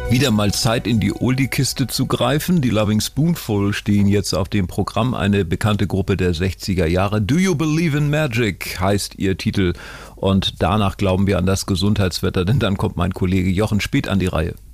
Wieder mal Zeit, in die Oldie-Kiste zu greifen. Die Loving Spoonful stehen jetzt auf dem Programm, eine bekannte Gruppe der 60er Jahre. Do You Believe in Magic heißt ihr Titel. Und danach glauben wir an das Gesundheitswetter, denn dann kommt mein Kollege Jochen Speth an die Reihe.